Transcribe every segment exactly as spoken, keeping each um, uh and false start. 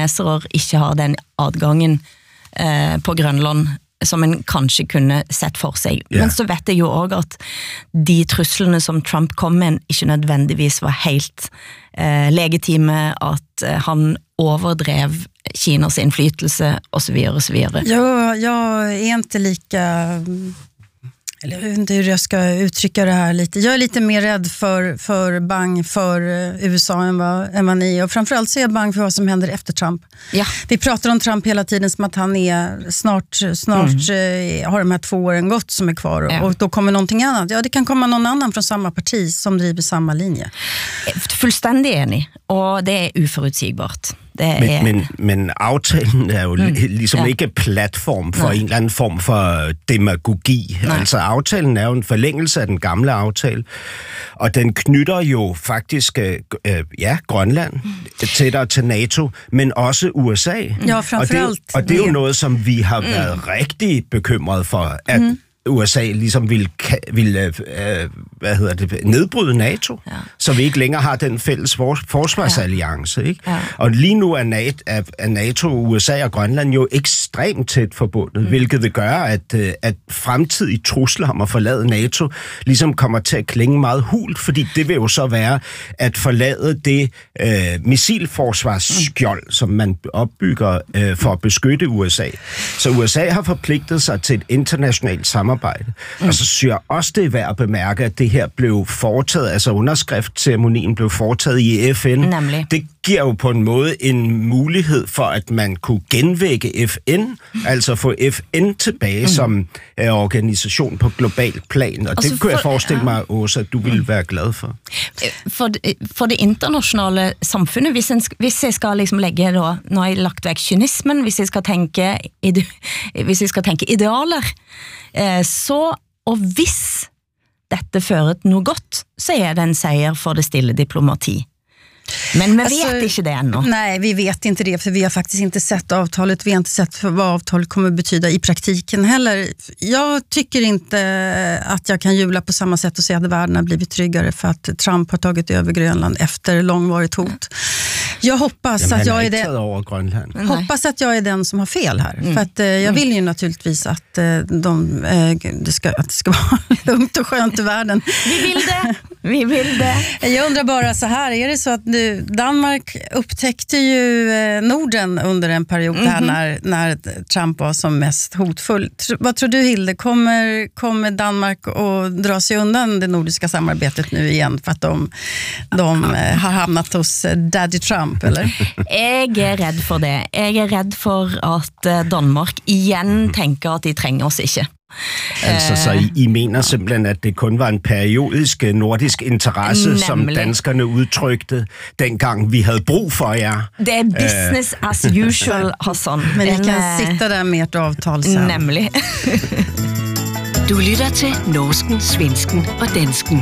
kinesere ikke har den adgangen eh, på Grønland som en kanskje kunne sett for seg. Yeah. Men så vet jeg jo også at de truslene som Trump kom med ikke nødvendigvis var helt eh, legitime, at eh, han overdrev Kinas inflytelse och så vidare och så vidare. Ja, jag är inte lika, eller jag vet inte hur jag ska uttrycka det här lite. Jag är lite mer rädd för, för bang för U S A än vad, än vad ni är. Och framförallt så är jag bang för vad som händer efter Trump. Ja. Vi pratar om Trump hela tiden som att han är snart, snart mm. eh, har de här två åren gått som är kvar. Ja. Och då kommer någonting annat. Ja, det kan komma någon annan från samma parti som driver samma linje. Fullständigt enig. Och det är oförutsägbart. Er... Men, men, men aftalen er jo mm. ligesom ja. ikke platform for Nej. en eller anden form for demagogi. Nej. Altså aftalen er jo en forlængelse af den gamle aftale, og den knytter jo faktisk øh, ja, Grønland mm. tættere til NATO, men også U S A. Ja, fremfor alt. Og det, og det er jo noget, som vi har mm. været rigtig bekymret for, at mm. U S A ligesom vil, vil øh, hvad hedder det, nedbryde NATO, ja. så vi ikke længere har den fælles forsvarsalliance. Ikke? Ja. Og lige nu er NATO, er NATO, U S A og Grønland jo ekstremt tæt forbundet, mm. hvilket vil gøre, at, at fremtidige trusler om at forlade NATO ligesom kommer til at klinge meget hult, fordi det vil jo så være at forlade det øh, missilforsvarsskjold, mm. som man opbygger øh, for at beskytte U S A. Så U S A har forpligtet sig til et internationalt samarbejde. Mm. Og så synes jeg også, det er værd at bemærke, at det her blev foretaget, altså underskriftceremonien blev foretaget i F N. Nemlig. Det giver jo på en måde en mulighed for, at man kunne genvække F N, mm. altså få F N tilbage mm. som uh, organisation på global plan. Og altså det kunne for, jeg forestille mig, Åsa, at du ville være glad for. For, for det internationale samfundet, hvis, en, hvis jeg skal liksom legge, da, når jeg lagt væk kynismen, hvis jeg skal tænke, ide, hvis jeg skal tænke idealer, eh, så, og hvis dette fører til noget godt, så er det en sejr for det stille diplomati. Men vi alltså, vet inte det ännu. Nej, vi vet inte det, för vi har faktiskt inte sett avtalet. Vi har inte sett vad avtalet kommer betyda i praktiken heller. Jag tycker inte att jag kan jubla på samma sätt och säga att världen har blivit tryggare för att Trump har tagit över Grönland efter långvarigt hot. Jag hoppas Jamen, att jag är den, hoppas att jag är den som har fel här. Mm. För att eh, jag vill ju naturligtvis att, eh, de, eh, det, ska, att det ska vara lugnt och skönt i världen. Vi vill det. Vi vill det. Jag undrar bara så här, är det så att nu, Danmark upptäckte ju eh, Norden under en period mm-hmm. här när, när Trump var som mest hotfull. Tr- vad tror du, Hilde? Kommer, kommer Danmark att dra sig undan det nordiska samarbetet nu igen för att de, de eh, har hamnat hos eh, Daddy Trump, eller? Jag är rädd för det. Jag är rädd för att eh, Danmark igen tänker att de tränger oss inte. Altså, så I, I mener simpelthen, at det kun var en periodisk nordisk interesse, Nemlig. som danskerne udtrykte, dengang vi havde brug for jer. Det er business uh. as usual, Hassan. Men I kan sitta der med et avtal sen. Nemlig. Du lytter til norsken, svensken og dansken.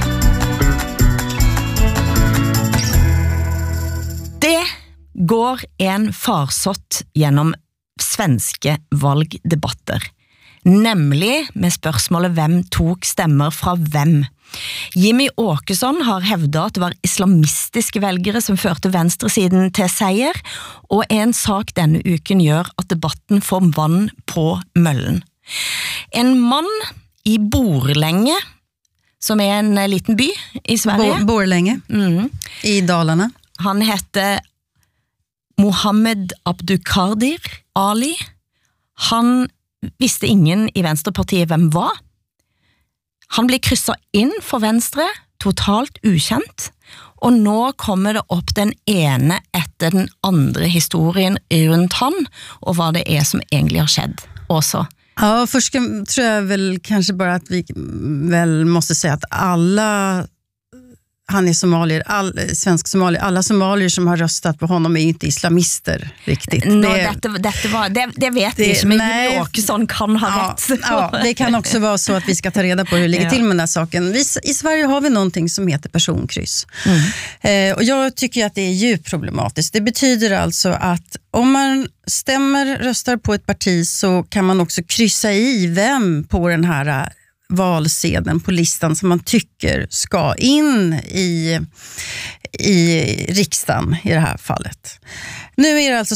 Det går en farsott genom svenske valgdebatter. Nemlig med spørsmålet hvem tok stemmer fra hvem. Jimmy Åkesson har hævdet at det var islamistiske velgere som førte venstresiden til seier, og en sak denne uken gjør at debatten får vann på møllen. En mann i Borlänge, som er en liten by i Sverige. Bo- Borlänge, mm. i Dalarna. Han hette Mohammed Abdukadir Ali. Han visste ingen i Venstrepartiet hvem var. Han blev krysset inn for Venstre, totalt ukjent, og nå kommer det opp den ene etter den andre historien rundt han, og vad det är som egentlig har skett också. Ja, först tror jag väl kanske bara att vi väl måste säga att alla han är somalier, all, svensk somalier, alla somalier som har röstat på honom är ju inte islamister riktigt. No, det, detta, detta var, det, det vet det, vi som Jimmy Åkesson kan ha ja, rätt. Ja, det kan också vara så att vi ska ta reda på hur det ligger ja. till med den här saken. Vi, i Sverige har vi någonting som heter personkryss. Mm. Eh, och jag tycker att det är djupt problematiskt. Det betyder alltså att om man stämmer, röstar på ett parti, så kan man också kryssa i vem på den här valsedeln på listan som man tycker ska in i, i riksdagen i det här fallet. Nu är det alltså